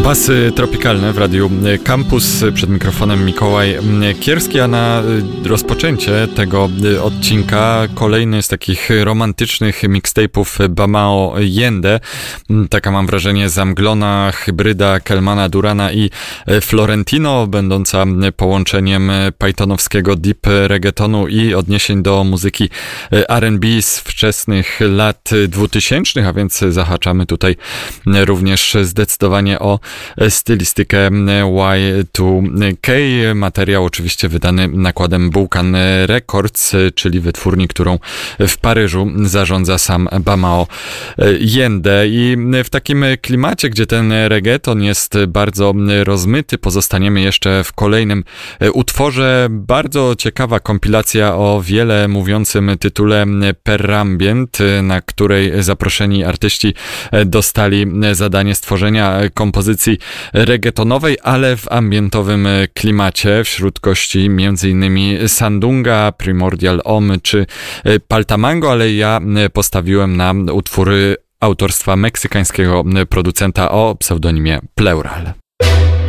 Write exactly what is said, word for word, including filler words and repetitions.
Pasy tropikalne w Radiu Campus. Przed mikrofonem Mikołaj Kierski, a na rozpoczęcie tego odcinka kolejny z takich romantycznych mixtape'ów Bamao Yende. Taka, mam wrażenie, zamglona hybryda Kelmana Durana i Florentino, będąca połączeniem pythonowskiego deep reggaetonu i odniesień do muzyki R and B z wczesnych lat dwutysięcznych, a więc zahaczamy tutaj również zdecydowanie o stylistykę Y dwa K. Materiał oczywiście wydany nakładem Bułkan Records, czyli wytwórni, którą w Paryżu zarządza sam Bamao Yende. I w takim klimacie, gdzie ten reggaeton jest bardzo rozmyty, pozostaniemy jeszcze w kolejnym utworze. Bardzo ciekawa kompilacja o wiele mówiącym tytule Perambient, na której zaproszeni artyści dostali zadanie stworzenia kompozycji reggaetonowej, ale w ambientowym klimacie. Wśród gości między innymi Sandunga, Primordial Om czy Paltamango, ale ja postawiłem na utwór autorstwa meksykańskiego producenta o pseudonimie Pleural.